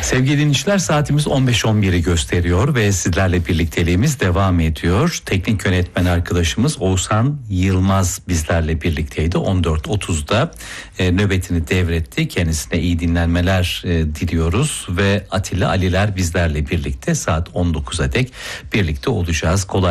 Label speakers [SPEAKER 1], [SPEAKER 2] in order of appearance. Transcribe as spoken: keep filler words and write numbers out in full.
[SPEAKER 1] Sevgili dinleyiciler, saatimiz on beş on biri gösteriyor ve sizlerle birlikteliğimiz devam ediyor. Teknik yönetmen arkadaşımız Oğuzhan Yılmaz bizlerle birlikteydi. on dört otuzda e, nöbetini devretti. Kendisine iyi dinlenmeler e, diliyoruz ve Atilla Aliler bizlerle birlikte saat on dokuza dek birlikte olacağız. Kolay